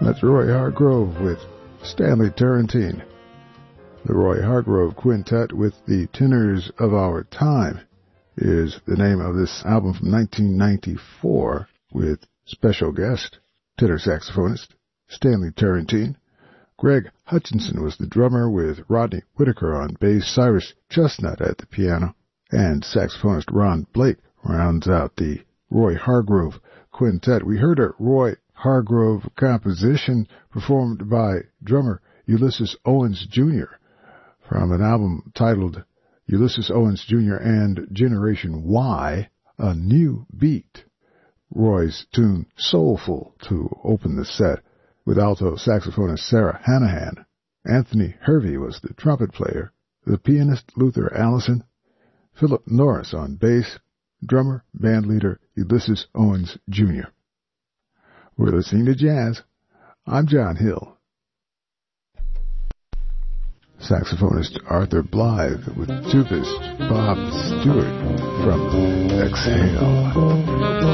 That's Roy Hargrove with Stanley Turrentine. The Roy Hargrove Quintet with the Tenors of Our Time is the name of this album from 1994 with special guest, tenor saxophonist Stanley Turrentine. Greg Hutchinson was the drummer with Rodney Whitaker on bass, Cyrus Chestnut at the piano, and saxophonist Ron Blake rounds out the Roy Hargrove Quintet. We heard a Roy Hargrove composition performed by drummer Ulysses Owens Jr. from an album titled Ulysses Owens Jr. and Generation Y, A New Beat. Roy's tune Soulful to open the set, with alto saxophonist Sarah Hanahan. Anthony Hervey was the trumpet player, the pianist Luther Allison, Philip Norris on bass, drummer, bandleader Ulysses Owens Jr. We're listening to jazz. I'm John Hill. Saxophonist Arthur Blythe with tubist Bob Stewart from Exhale.